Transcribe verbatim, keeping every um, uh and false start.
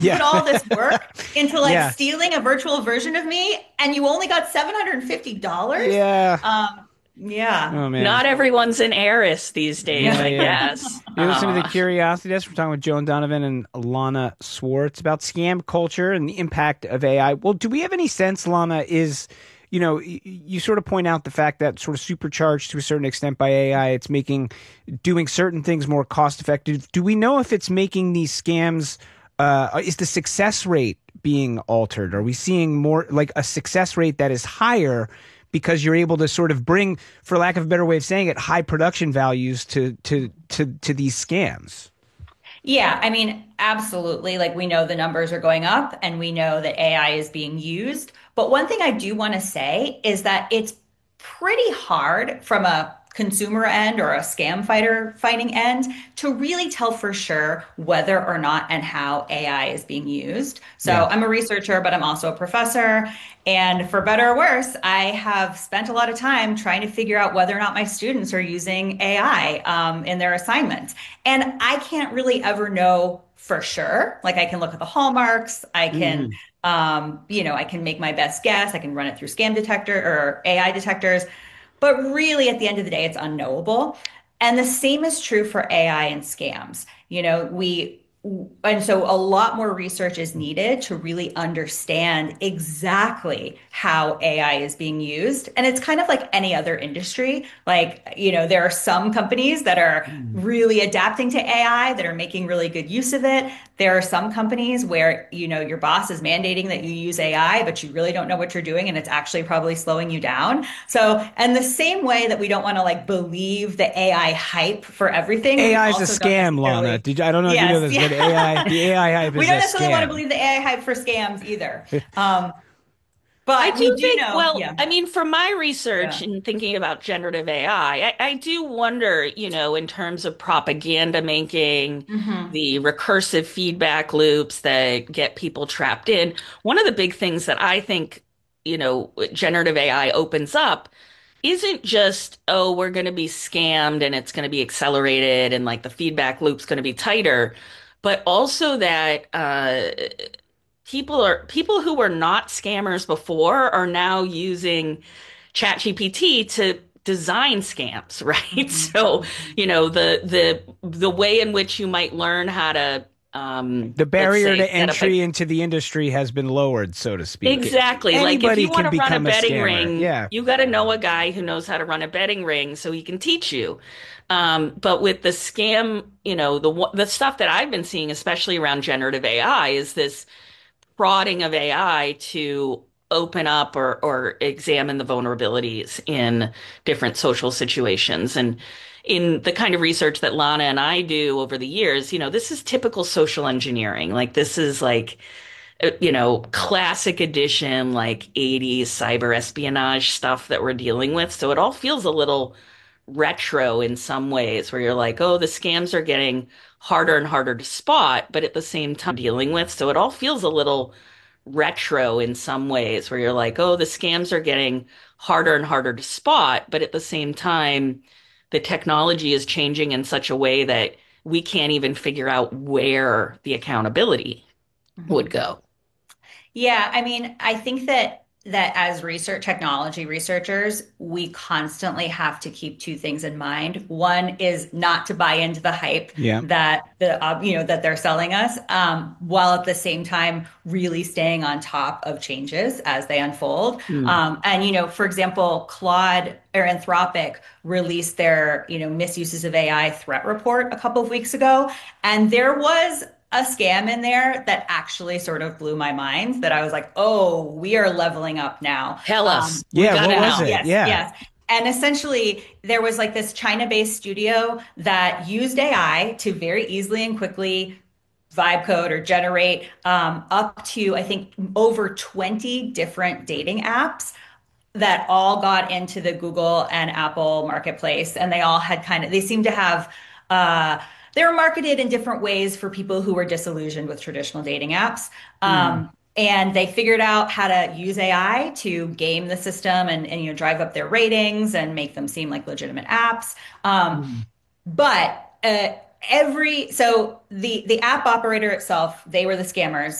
You Yeah. put all this work into like Yeah. stealing a virtual version of me, and you only got seven hundred fifty dollars. Yeah. Um, yeah. Oh man. Not everyone's an heiress these days, Yeah, I yeah. guess. You listen to the Uh, Curiosity Desk. We're talking with Joan Donovan and Lana Swartz about scam culture and the impact of A I. Well, do we have any sense, Lana, is, you know, y- you sort of point out the fact that sort of supercharged to a certain extent by A I, it's making doing certain things more cost effective. Do we know if it's making these scams, uh, is the success rate being altered? Are we seeing more like a success rate that is higher because you're able to sort of bring, for lack of a better way of saying it, high production values to to to to these scams? Yeah, I mean, absolutely. Like we know the numbers are going up and we know that A I is being used. But one thing I do want to say is that it's pretty hard from a consumer end or a scam fighter fighting end to really tell for sure whether or not and how A I is being used. Yeah. So I'm a researcher, but I'm also a professor. And for better or worse, I have spent a lot of time trying to figure out whether or not my students are using A I um, in their assignments. And I can't really ever know for sure. Like I can look at the hallmarks, I can, Mhm. um, you know, I can make my best guess, I can run it through scam detector or A I detectors, but really at the end of the day, it's unknowable. And the same is true for A I and scams. You know, we and so a lot more research is needed to really understand exactly how A I is being used. And it's kind of like any other industry. Like, you know, there are some companies that are really adapting to A I that are making really good use of it. There are some companies where, you know, your boss is mandating that you use A I, but you really don't know what you're doing and it's actually probably slowing you down. So, and the same way that we don't want to like believe the A I hype for everything, we A I is a also don't scam, Lana. necessarily. Did you, I don't know if you know Yes, this, but A I, yeah. the A I hype We is a don't necessarily want to scam. believe the A I hype for scams either. Um, I but we do do think, know, well, yeah, I mean, from my research yeah. and thinking about generative A I, I, I, I do wonder, you know, in terms of propaganda making, Hmm. the recursive feedback loops that get people trapped in. One of the big things that I think, you know, generative A I opens up isn't just, oh, we're going to be scammed and it's going to be accelerated and like the feedback loop's going to be tighter, but also that uh, people are people who were not scammers before are now using ChatGPT to design scams, right? Hmm. So, Hmm. you know, the the the way in which you might learn how to um, The let's barrier say to set up a entry into the industry has been lowered, so to speak. exactly. Like if Anybody you want can to run a become a betting scammer. ring, Yeah. you got to know a guy who knows how to run a betting ring so he can teach you. Um, but with the scam, you know, the one- the stuff that I've been seeing, especially around generative A I, is this prodding of A I to open up or or examine the vulnerabilities in different social situations. And in the kind of research that Lana and I do over the years, you know, this is typical social engineering. Like this is like uh, you know, classic edition, like eighties cyber espionage stuff that we're dealing with. So it all feels a little retro in some ways, where you're like, oh, the scams are getting harder and harder to spot, but at the same time dealing with. So it all feels a little retro in some ways, where you're like, oh, the scams are getting harder and harder to spot, but at the same time, the technology is changing in such a way that we can't even figure out where the accountability would Hmm. go. Yeah, I mean, I think that that as research technology researchers, we constantly have to keep two things in mind. One is not to buy into the hype Yeah. that the uh, you know that they're selling us, um, while at the same time really staying on top of changes as they unfold. Mm. Um, and you know, for example, Claude or Anthropic released their you know misuses of A I threat report a couple of weeks ago, and there was a scam in there that actually sort of blew my mind that I was like, oh, we are leveling up now. Tell Um, us. We Yeah. got to What was yes, know. it? yes, Yeah. yes. And essentially, there was like this China-based studio that used A I to very easily and quickly vibe code or generate um, up to, I think, over twenty different dating apps that all got into the Google and Apple marketplace. And they all had kind of, they seem to have, uh, they were marketed in different ways for people who were disillusioned with traditional dating apps. Mm. Um, and they figured out how to use A I to game the system and, and you know drive up their ratings and make them seem like legitimate apps. Um, Mm. but uh, every so the the app operator itself, they were the scammers.